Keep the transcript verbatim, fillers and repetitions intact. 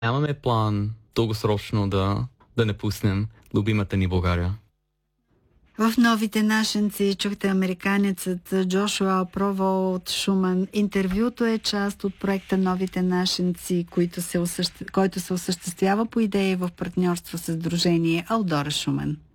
Нямаме план дългосрочно да, да не пуснем любимата ни България. В новите нашенци чухте американецът Джошуа Прово от Шуман. Интервюто е част от проекта Новите нашенци, който се, осъществ... който се осъществява по идеи в партньорство с Сдружение Алдора Шуман.